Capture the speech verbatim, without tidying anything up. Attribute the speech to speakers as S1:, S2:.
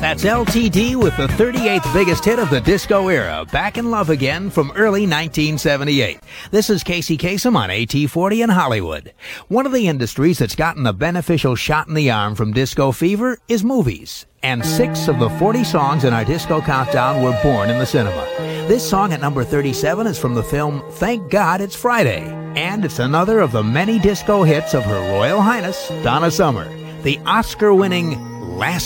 S1: That's L T D with the thirty-eighth biggest hit of the disco era, Back in Love Again from early nineteen seventy-eight. This is Casey Kasem on A T forty in Hollywood. One of the industries that's gotten a beneficial shot in the arm from disco fever is movies. And six of the forty songs in our disco countdown were born in the cinema. This song at number thirty-seven is from the film Thank God It's Friday. And it's another of the many disco hits of Her Royal Highness, Donna Summer. The Oscar-winning Last